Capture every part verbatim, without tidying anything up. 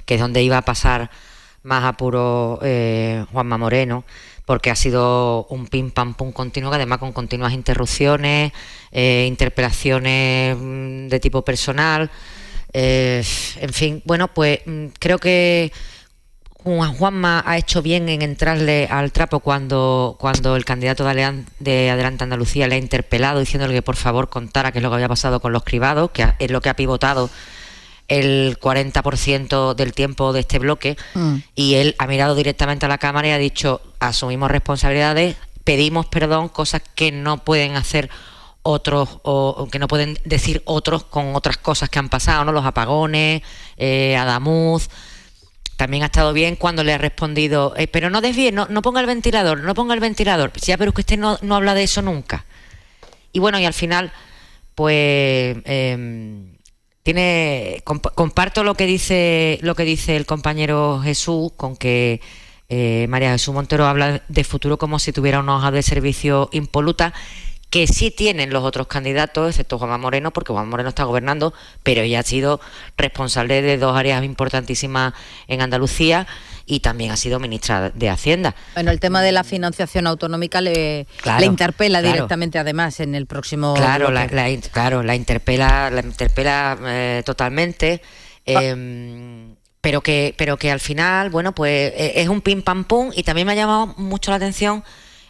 que es donde iba a pasar más apuro eh, Juanma Moreno, porque ha sido un pim pam pum continuo, que además con continuas interrupciones, eh, interpelaciones de tipo personal, eh, en fin, bueno, pues creo que Juan Juanma ha hecho bien en entrarle al trapo cuando, cuando el candidato de, de Adelante Andalucía le ha interpelado diciéndole que por favor contara qué es lo que había pasado con los cribados, que es lo que ha pivotado el cuarenta por ciento del tiempo de este bloque, mm. y él ha mirado directamente a la Cámara y ha dicho: asumimos responsabilidades, pedimos perdón, cosas que no pueden hacer otros, o que no pueden decir otros con otras cosas que han pasado, ¿no? Los apagones, eh, Adamuz. También ha estado bien cuando le ha respondido, eh, pero no desvíe, no, no ponga el ventilador, no ponga el ventilador. Ya, pero es que usted no, no habla de eso nunca. Y bueno, y al final, pues eh, tiene comp- comparto lo que dice lo que dice el compañero Jesús, con que eh, María Jesús Montero habla de futuro como si tuviera una hoja de servicio impoluta, que sí tienen los otros candidatos, excepto Juanma Moreno, porque Juanma Moreno está gobernando, pero ella ha sido responsable de dos áreas importantísimas en Andalucía y también ha sido ministra de Hacienda. Bueno, el tema de la financiación autonómica le, claro, le interpela claro. directamente, además, en el próximo Claro, la, la, claro, la interpela, la interpela eh, totalmente. Eh, ah. pero que, pero que al final, bueno, pues es un pim pam pum, y también me ha llamado mucho la atención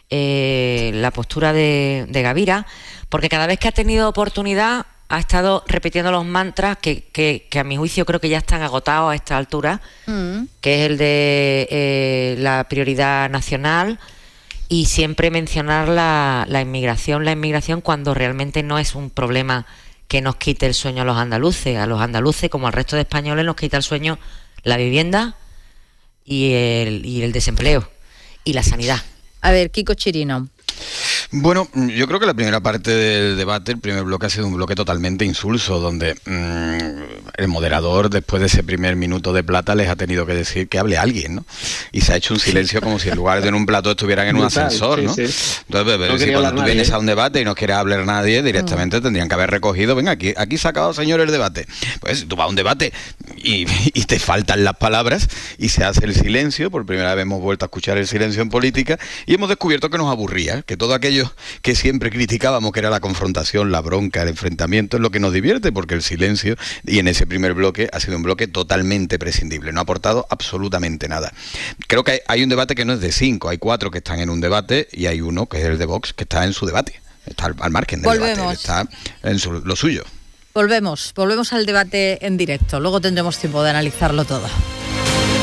Eh, la postura de, de Gavira, porque cada vez que ha tenido oportunidad ha estado repitiendo los mantras que, que, que a mi juicio creo que ya están agotados a esta altura, mm. que es el de eh, la prioridad nacional, y siempre mencionar la, la inmigración, la inmigración cuando realmente no es un problema que nos quite el sueño a los andaluces. A los andaluces, como al resto de españoles, nos quita el sueño la vivienda y el, y el desempleo y la sanidad. A ver, Kiko Chirino. Bueno, yo creo que la primera parte del debate, el primer bloque, ha sido un bloque totalmente insulso, donde mmm, el moderador, después de ese primer minuto de plata, les ha tenido que decir que hable alguien, ¿no? Y se ha hecho un silencio como si en lugar de en un plató estuvieran en un ascensor, ¿no? Sí, sí. Entonces, pero no si cuando tú nadie. vienes a un debate y no quieres hablar nadie, directamente mm. tendrían que haber recogido, venga, aquí, aquí se ha acabado, señor, el debate. Pues tú vas a un debate y, y te faltan las palabras y se hace el silencio. Por primera vez hemos vuelto a escuchar el silencio en política y hemos descubierto que nos aburría, que todo aquello que siempre criticábamos, que era la confrontación, la bronca, el enfrentamiento, es lo que nos divierte, porque el silencio, y en ese primer bloque, ha sido un bloque totalmente prescindible, no ha aportado absolutamente nada. Creo que hay, hay un debate que no es de cinco, hay cuatro que están en un debate y hay uno, que es el de Vox, que está en su debate, está al, al margen del Volvemos. debate, está en su, lo suyo. Volvemos, volvemos al debate en directo, luego tendremos tiempo de analizarlo todo.